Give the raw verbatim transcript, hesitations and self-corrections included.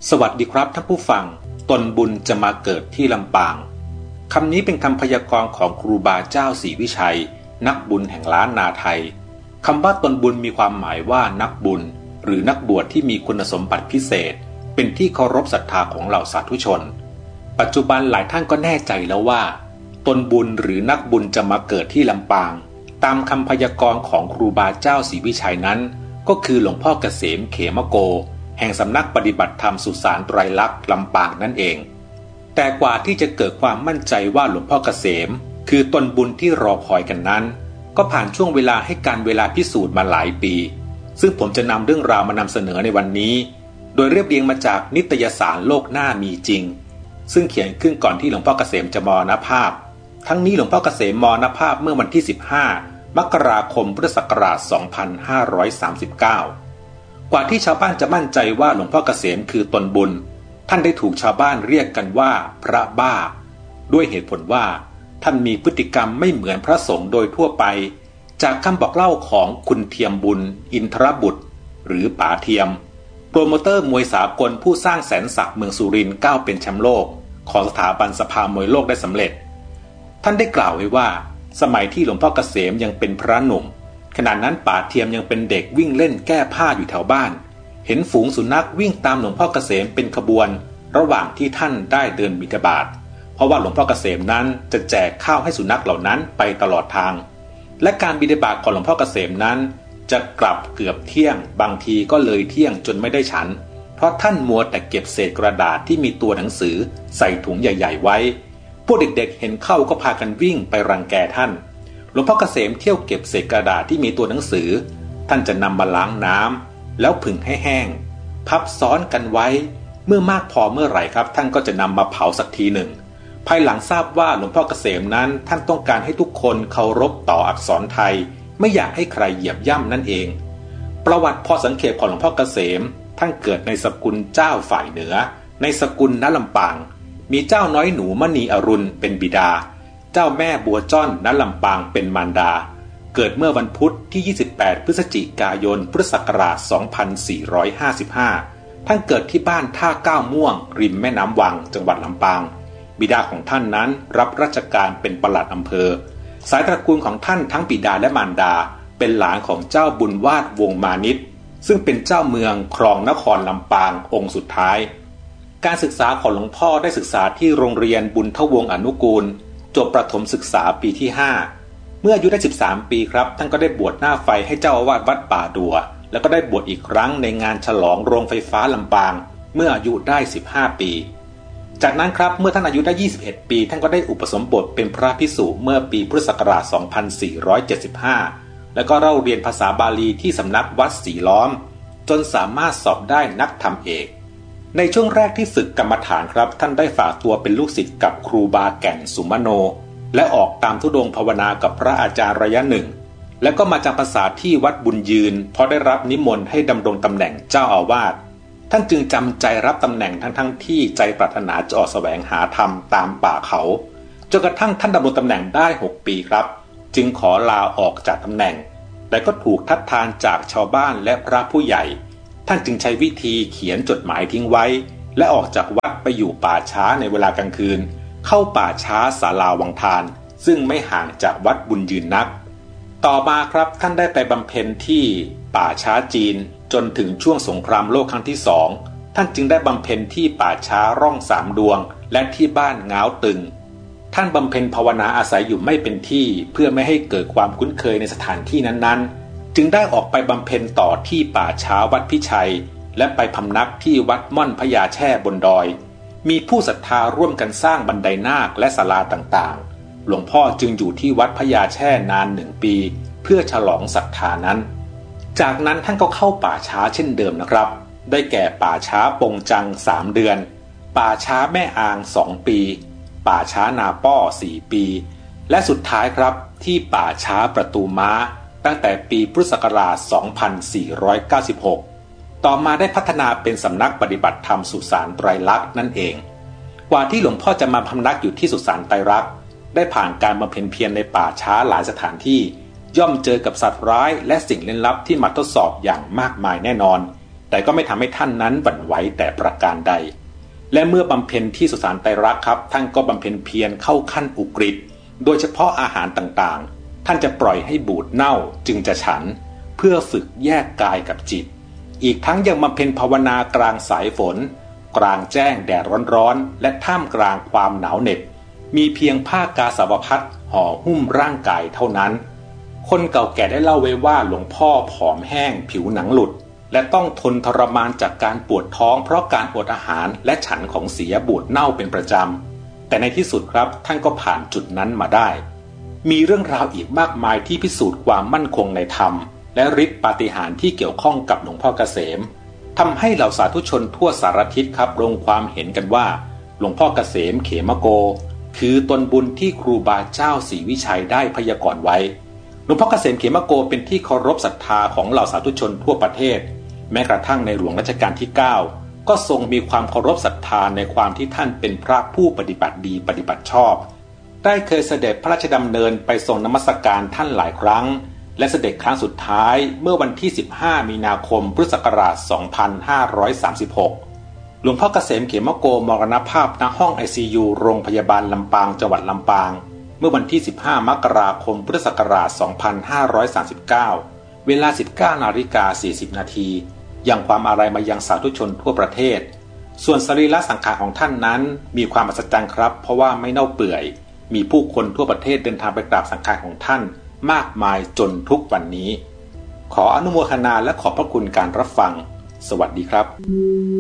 สวัสดีครับท่านผู้ฟังตนบุญจะมาเกิดที่ลำปางคำนี้เป็นคำพยากรณ์ของครูบาเจ้าศรีวิชัยนักบุญแห่งล้านนาไทยคำว่าตนบุญมีความหมายว่านักบุญหรือนักบวชที่มีคุณสมบัติพิเศษเป็นที่เคารพศรัทธาของเหล่าสาธุชนปัจจุบันหลายท่านก็แน่ใจแล้วว่าตนบุญหรือนักบุญจะมาเกิดที่ลำปางตามคำพยากรณ์ของครูบาเจ้าศรีวิชัยนั้นก็คือหลวงพ่อเกษมเขมโกแห่งสำนักปฏิบัติธรรมสุสานไตรลักษณ์ลำปางนั่นเองแต่กว่าที่จะเกิดความมั่นใจว่าหลวงพ่อเกษมคือตนบุญที่รอคอยกันนั้นก็ผ่านช่วงเวลาให้การเวลาพิสูจน์มาหลายปีซึ่งผมจะนำเรื่องราวมานำเสนอในวันนี้โดยเรียบเรียงมาจากนิตยสารโลกหน้ามีจริงซึ่งเขียนขึ้นก่อนที่หลวงพ่อเกษมจะมรณภาพทั้งนี้หลวงพ่อเกษมมรณภาพเมื่อวันที่สิบห้ามกราคมพุทธศักราชสองพันห้าร้อยสามสิบเก้ากว่าที่ชาวบ้านจะมั่นใจว่าหลวงพ่อเกษมคือตนบุญท่านได้ถูกชาวบ้านเรียกกันว่าพระบ้าด้วยเหตุผลว่าท่านมีพฤติกรรมไม่เหมือนพระสงฆ์โดยทั่วไปจากคำบอกเล่าของคุณเทียมบุญอินทรบุตรหรือป๋าเทียมโปรโมเตอร์มวยสากลผู้สร้างแสนศักดิ์เมืองสุรินทร์ก้าวเป็นแชมป์โลกของสถาบันสภามวยโลกได้สำเร็จท่านได้กล่าวไว้ว่าสมัยที่หลวงพ่อเกษมยังเป็นพระหนุ่มขณะนั้นป๋าเทียมยังเป็นเด็กวิ่งเล่นแก้ผ้าอยู่แถวบ้านเห็นฝูงสุนัขวิ่งตามหลวงพ่อเกษมเป็นขบวนระหว่างที่ท่านได้เดินบิณฑบาตเพราะว่าหลวงพ่อเกษมนั้นจะแจกข้าวให้สุนัขเหล่านั้นไปตลอดทางและการบิณฑบาตของหลวงพ่อเกษมนั้นจะกลับเกือบเที่ยงบางทีก็เลยเที่ยงจนไม่ได้ฉันเพราะท่านมัวแต่เก็บเศษกระดาษที่มีตัวหนังสือใส่ถุงใหญ่ๆไว้พวกเด็กๆเห็นเข้าก็พากันวิ่งไปรังแกท่านหลวงพ่อเกษมเที่ยวเก็บเศษกระดาษที่มีตัวหนังสือท่านจะนำมาล้างน้ำแล้วผึ่งให้แห้งพับซ้อนกันไว้เมื่อมากพอเมื่อไหร่ครับท่านก็จะนำมาเผาสักทีหนึ่งภายหลังทราบว่าหลวงพ่อเกษมนั้นท่านต้องการให้ทุกคนเคารพต่ออักษรไทยไม่อยากให้ใครเหยียบย่ำนั่นเองประวัติพอสังเขปของหลวงพ่อเกษมท่านเกิดในสกุลเจ้าฝ่ายเหนือในสกุลณลำปางมีเจ้าน้อยหนูมณีอรุณเป็นบิดาเจ้าแม่บัวจ้อนณลำปางเป็นมารดาเกิดเมื่อวันพุธที่ยี่สิบแปดพฤศจิกายนพุทธศักราชสองพันสี่ร้อยห้าสิบห้าท่านเกิดที่บ้านท่าก้าวม่วงริมแม่น้ำวังจังหวัดลำปางบิดาของท่านนั้นรับราชการเป็นปลัดอำเภอสายตระกูลของท่านทั้งบิดาและมารดาเป็นหลานของเจ้าบุญวาดวงมานิชซึ่งเป็นเจ้าเมืองครองนครลำปางองค์สุดท้ายการศึกษาของหลวงพ่อได้ศึกษาที่โรงเรียนบุญทวงศ์อนุกูลจบประถมศึกษาปีที่ห้าเมื่ออายุได้สิบสามปีครับท่านก็ได้บวชหน้าไฟให้เจ้าอาวาสวัดป่าดัวแล้วก็ได้บวชอีกครั้งในงานฉลองโรงไฟฟ้าลำปางเมื่ออายุได้สิบห้าปีจากนั้นครับเมื่อท่านอายุได้ยี่สิบเอ็ดปีท่านก็ได้อุปสมบทเป็นพระภิกษุเมื่อปีพุทธศักราชสองพันสี่ร้อยเจ็ดสิบห้าแล้วก็เล่าเรียนภาษาบาลีที่สำนักวัดศรีล้อมจนสามารถสอบได้นักธรรมเอกในช่วงแรกที่ฝึกกรรมฐานครับท่านได้ฝากตัวเป็นลูกศิษย์กับครูบาแก่นสุมโนและออกตามธุดงค์ภาวนากับพระอาจารย์ระยะหนึ่งแล้วก็มาจำพรรษาที่วัดบุญยืนเพราะได้รับนิมนต์ให้ดำรงตำแหน่งเจ้าอาวาสท่านจึงจำใจรับตำแหน่งทั้งทั้งที่ใจปรารถนาจะออกแสวงหาธรรมตามป่าเขาจนกระทั่งท่านดำรงตำแหน่งได้หกปีครับจึงขอลาออกจากตำแหน่งแต่ก็ถูกทัดทานจากชาวบ้านและพระผู้ใหญ่ท่านจึงใช้วิธีเขียนจดหมายทิ้งไว้และออกจากวัดไปอยู่ป่าช้าในเวลากลางคืนเข้าป่าช้าศาลาวังทานซึ่งไม่ห่างจากวัดบุญยืนนักต่อมาครับท่านได้ไปบำเพ็ญที่ป่าช้าจีนจนถึงช่วงสงครามโลกครั้งที่สองท่านจึงได้บำเพ็ญที่ป่าช้าร่องสามดวงและที่บ้านง้าวตึงท่านบำเพ็ญภาวนาอาศัยอยู่ไม่เป็นที่เพื่อไม่ให้เกิดความคุ้นเคยในสถานที่นั้นๆจึงได้ออกไปบำเพ็ญต่อที่ป่าช้าวัดพิชัยและไปพำนักที่วัดม่อนพญาแช่บนดอยมีผู้ศรัทธาร่วมกันสร้างบันไดนาคและศาลาต่างๆหลวงพ่อจึงอยู่ที่วัดพญาแช่นานหนึ่งปีเพื่อฉลองศรัทธานั้นจากนั้นท่านก็เข้าป่าช้าเช่นเดิมนะครับได้แก่ป่าช้าปงจังสามเดือนป่าช้าแม่อางสองปีป่าช้านาป้อสี่ปีและสุดท้ายครับที่ป่าช้าประตูม้าตั้งแต่ปีพุทธศักราชสองพันสี่ร้อยเก้าสิบหกต่อมาได้พัฒนาเป็นสำนักปฏิบัติธรรมสุสานไตรลักษณ์นั่นเองกว่าที่หลวงพ่อจะมาพำนักอยู่ที่สุสานไตรลักษณ์ได้ผ่านการบำเพ็ญเพียรในป่าช้าหลายสถานที่ย่อมเจอกับสัตว์ร้ายและสิ่งลึกลับที่มาทดสอบอย่างมากมายแน่นอนแต่ก็ไม่ทำให้ท่านนั้นหวั่นไหวแต่ประการใดและเมื่อบำเพ็ญที่สุสานไตรรักษ์ครับท่านก็บำเพ็ญเพียรเข้าขั้นอุกฤษโดยเฉพาะอาหารต่างๆท่านจะปล่อยให้บูดเน่าจึงจะฉันเพื่อฝึกแยกกายกับจิตอีกทั้งยังบำเพ็ญภาวนากลางสายฝนกลางแจ้งแดดร้อนๆและท่ามกลางความหนาวเหน็บมีเพียงผ้ากาสาวพัสต์ห่อหุ้มร่างกายเท่านั้นคนเก่าแก่ได้เล่าไว้ว่าหลวงพ่อผอมแห้งผิวหนังหลุดและต้องทนทรมานจากการปวดท้องเพราะการอดอาหารและฉันของเสียบูดเน่าเป็นประจำแต่ในที่สุดครับท่านก็ผ่านจุดนั้นมาได้มีเรื่องราวอีกมากมายที่พิสูจน์ความมั่นคงในธรรมและฤทธิปาฏิหาริย์ที่เกี่ยวข้องกับหลวงพ่อเกษมทำให้เหล่าสาธุชนทั่วสารทิศครับลงความเห็นกันว่าหลวงพ่อเกษมเขมโกคือตนบุญที่ครูบาเจ้าศรีวิชัยได้พยากรณ์ไว้หลวงพ่อเกษมเขมโกเป็นที่เคารพศรัทธาของเหล่าสาธุชนทั่วประเทศแม้กระทั่งในหลวงรัชกาลที่เก้าก็ทรงมีความเคารพศรัทธาในความที่ท่านเป็นพระผู้ปฏิบัติดีปฏิบัติชอบได้เคยเสด็จพระราชดำเนินไปทรงนมัสการท่านหลายครั้งและเสด็จครั้งสุดท้ายเมื่อวันที่สิบห้ามีนาคมพุทธศักราชสองพันห้าร้อยสามสิบหกหลวงพ่อเกษมเขมโกมรณภาพณห้อง ไอ ซี ยู โรงพยาบาลลำปางจังหวัดลำปางเมื่อวันที่สิบห้ามกราคมพุทธศักราชสองพันห้าร้อยสามสิบเก้าเวลา สิบเก้านาฬิกาสี่สิบนาทียังความอาลัยมายังสาธุชนทั่วประเทศส่วนสรีระสังขารของท่านนั้นมีความอัศจรรย์ครับเพราะว่าไม่เน่าเปื่อยมีผู้คนทั่วประเทศเดินทางไปกราบสังขารของท่านมากมายจนทุกวันนี้ขออนุโมทนาและขอบพระคุณการรับฟังสวัสดีครับ